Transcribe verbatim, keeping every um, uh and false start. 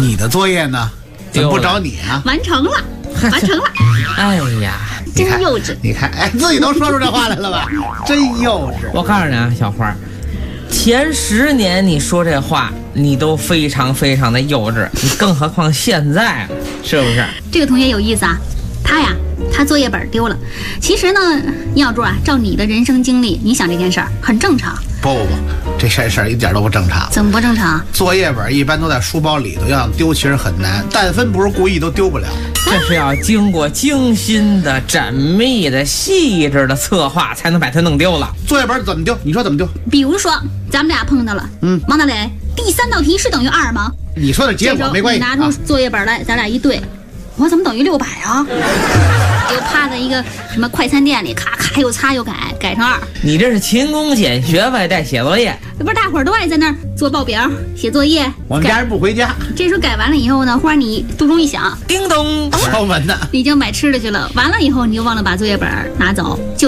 你的作业呢？怎么不找你啊？ 完成了，完成了。 哎呀， 真幼稚！ 你看，哎，自己都说出这话来了吧？真幼稚！ 我告诉你啊，小花，前十年你说这话，你都非常非常的幼稚，你更何况现在，是不是？ 这个同学有意思啊，他呀，他作业本丢了。其实呢，倪小柱啊，照你的人生经历，你想这件事儿很正常。 不不不，这事事儿一点都不正常。 怎么不正常？ 作业本一般都在书包里头，要想丢其实很难，但凡不是故意都丢不了。 这是要经过精心的、缜密的、细致的策划，才能把它弄丢了。 作业本怎么丢？你说怎么丢？ 比如说，咱们俩碰到了，嗯，王大磊，第三道题是等于二吗？ 你说的结果没关系。 你拿出作业本来，啊、咱俩一对，我怎么等于六百啊？就趴在一个什么快餐店里，咔咔又擦又改，改成二。 你这是勤工俭学呗，带写作业。 不是大伙儿都爱在那儿做报表、写作业。 我们家人不回家。 这时候改完了以后呢，忽然你肚中一响， 叮咚， 敲门呢， 你就买吃的去了。完了以后，你就忘了把作业本拿走，就。